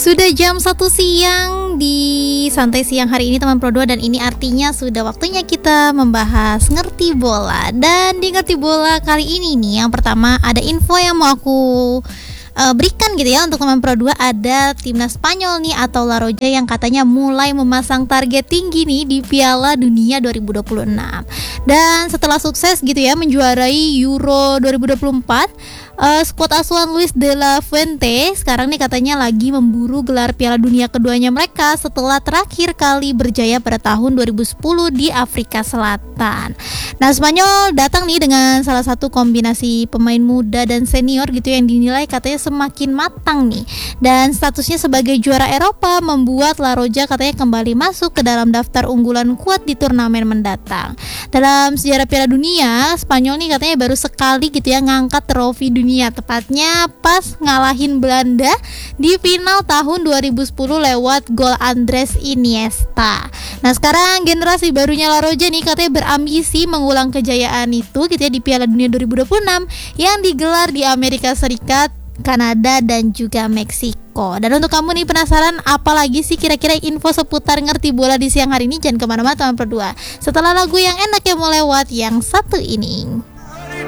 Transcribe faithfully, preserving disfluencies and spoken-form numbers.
Sudah jam satu siang di Santai Siang hari ini teman Pro dua, dan ini artinya sudah waktunya kita membahas Ngerti Bola. Dan di Ngerti Bola kali ini nih, yang pertama ada info yang mau aku uh, berikan gitu ya untuk teman Pro dua. Ada timnas Spanyol nih atau La Roja yang katanya mulai memasang target tinggi nih di Piala Dunia dua ribu dua puluh enam. Dan setelah sukses gitu ya menjuarai Euro dua ribu dua puluh empat, Uh, skuad asuhan Luis de la Fuente sekarang nih katanya lagi memburu gelar Piala Dunia keduanya mereka setelah terakhir kali berjaya pada tahun dua ribu sepuluh di Afrika Selatan. Nah, Spanyol datang nih dengan salah satu kombinasi pemain muda dan senior gitu yang dinilai katanya semakin matang nih. Dan statusnya sebagai juara Eropa membuat La Roja katanya kembali masuk ke dalam daftar unggulan kuat di turnamen mendatang. Dalam sejarah Piala Dunia, Spanyol nih katanya baru sekali gitu ya ngangkat trofi dunia dunia, tepatnya pas ngalahin Belanda di final tahun dua ribu sepuluh lewat gol Andres Iniesta. Nah, sekarang generasi barunya La Roja nih katanya berambisi mengulang kejayaan itu gitu ya di Piala Dunia dua ribu dua puluh enam yang digelar di Amerika Serikat, Kanada dan juga Meksiko. Dan untuk kamu nih penasaran apalagi sih kira-kira info seputar Ngerti Bola di siang hari ini, jangan kemana-mana teman Pro dua. Setelah lagu yang enak yang mau lewat yang satu ini.